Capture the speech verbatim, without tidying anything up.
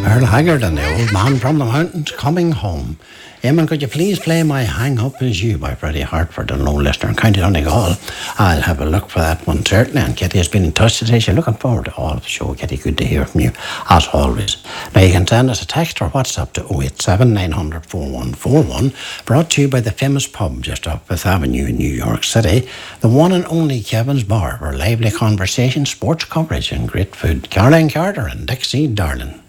Earl Haggard and the Old Man from the Mountains Coming Home. Eamon, could you please play My Hang Up Is You by Freddie Hartford and Low Listener in County Donegal? I'll have a look for that one certainly. And Kitty has been in touch today. She's looking forward to all of the show. Kitty, good to hear from you as always. Now you can send us a text or WhatsApp to oh eight seven, nine hundred, four one four one, brought to you by the famous pub just off Fifth Avenue in New York City, the one and only Kevin's Bar, for lively conversation, sports coverage and great food. Caroline Carter and Dixie Darling.